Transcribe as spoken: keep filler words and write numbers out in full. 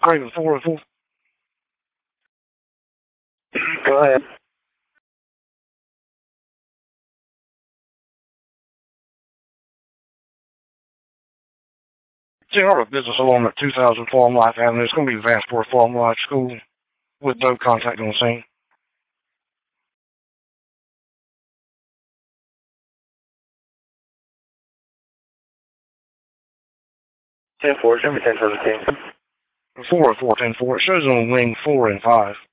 Craven four oh four. Go ahead. See, I have a business along at two thousand Farm Life Avenue. It's going to be Vansport Farm Life School with no contact on the scene. ten four, show me ten seventeen. four oh four, ten four. It shows on wing four and five.